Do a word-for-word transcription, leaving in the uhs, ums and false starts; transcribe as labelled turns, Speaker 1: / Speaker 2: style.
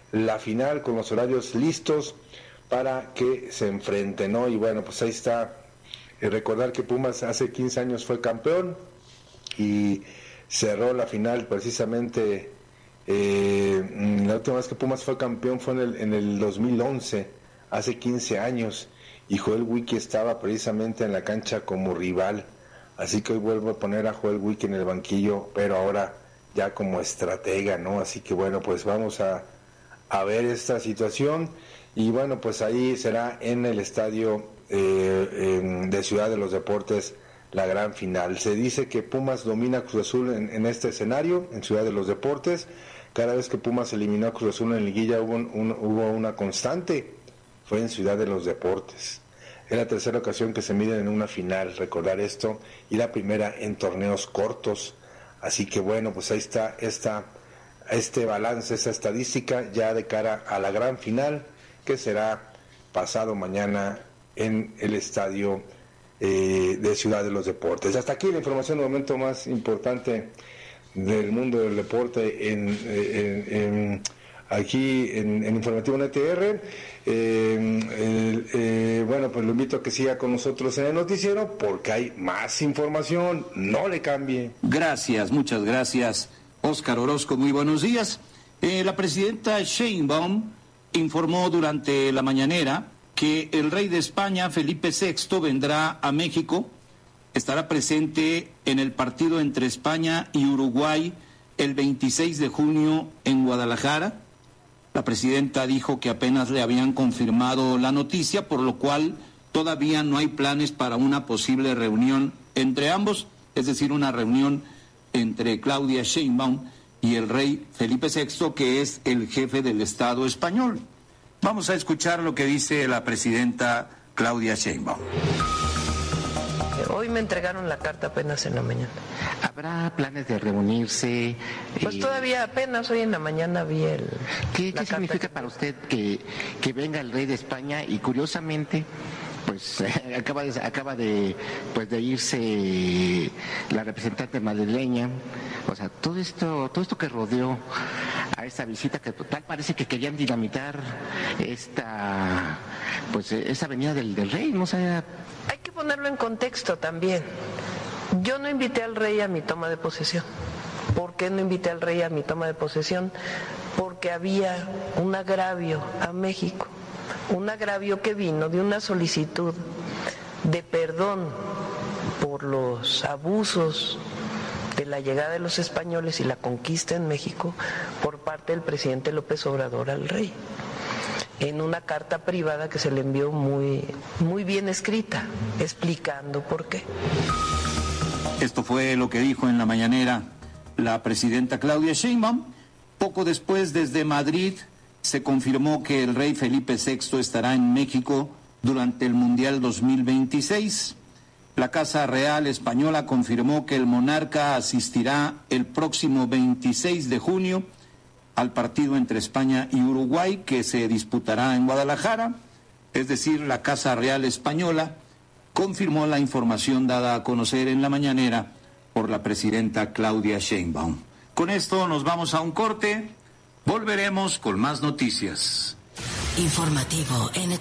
Speaker 1: la final con los horarios listos para que se enfrenten, ¿no? Y bueno, pues ahí está. Eh, recordar que Pumas hace quince años fue campeón y cerró la final precisamente, eh, la última vez que Pumas fue campeón fue en el, en el dos mil once, hace quince años, y Joel Wiki estaba precisamente en la cancha como rival, así que hoy vuelvo a poner a Joel Wiki en el banquillo, pero ahora ya como estratega, ¿no? Así que bueno, pues vamos a, a ver esta situación, y bueno, pues ahí será en el estadio Eh, en, de Ciudad de los Deportes la gran final. Se dice que Pumas domina a Cruz Azul en, en este escenario, en Ciudad de los Deportes. Cada vez que Pumas eliminó a Cruz Azul en liguilla hubo, un, un, hubo una constante, fue en Ciudad de los Deportes. Es la tercera ocasión que se miden en una final, recordar esto, y la primera en torneos cortos. Así que bueno, pues ahí está esta, este balance, esa estadística ya de cara a la gran final, que será pasado mañana en el estadio eh, de Ciudad de los Deportes. Hasta aquí la información, el momento más importante del mundo del deporte en, en, en aquí en, en Informativo N T R. Eh, eh, eh, bueno, pues lo invito a que siga con nosotros en el noticiero porque hay más información, no le cambie.
Speaker 2: Gracias, muchas gracias, Óscar Orozco, muy buenos días. Eh, la presidenta Sheinbaum informó durante la mañanera que el rey de España, Felipe sexto, vendrá a México, estará presente en el partido entre España y Uruguay el veintiséis de junio en Guadalajara. La presidenta dijo que apenas le habían confirmado la noticia, por lo cual todavía no hay planes para una posible reunión entre ambos, es decir, una reunión entre Claudia Sheinbaum y el rey Felipe sexto, que es el jefe del Estado español. Vamos a escuchar lo que dice la presidenta Claudia Sheinbaum.
Speaker 3: Hoy me entregaron la carta apenas en la mañana.
Speaker 4: ¿Habrá planes de reunirse?
Speaker 3: Pues eh... todavía apenas hoy en la mañana vi el...
Speaker 4: ¿Qué, ¿qué significa que... para usted que, que venga el rey de España y curiosamente... pues eh, acaba de acaba de pues de irse la representante madrileña, o sea, todo esto todo esto que rodeó a esta visita, que tal parece que querían dinamitar esta pues esa venida del, del rey, no sé.
Speaker 3: Hay que ponerlo en contexto también. Yo no invité al rey a mi toma de posesión. ¿Por qué no invité al rey a mi toma de posesión? Porque había un agravio a México. Un agravio que vino de una solicitud de perdón por los abusos de la llegada de los españoles y la conquista en México por parte del presidente López Obrador al rey, en una carta privada que se le envió muy, muy bien escrita, explicando por qué.
Speaker 2: Esto fue lo que dijo en la mañanera la presidenta Claudia Sheinbaum. Poco después, desde Madrid, se confirmó que el rey Felipe sexto estará en México durante el Mundial dos mil veintiséis. La Casa Real Española confirmó que el monarca asistirá el próximo veintiséis de junio al partido entre España y Uruguay, que se disputará en Guadalajara. Es decir, la Casa Real Española confirmó la información dada a conocer en la mañanera por la presidenta Claudia Sheinbaum. Con esto nos vamos a un corte. Volveremos con más noticias.
Speaker 5: Informativo N T R.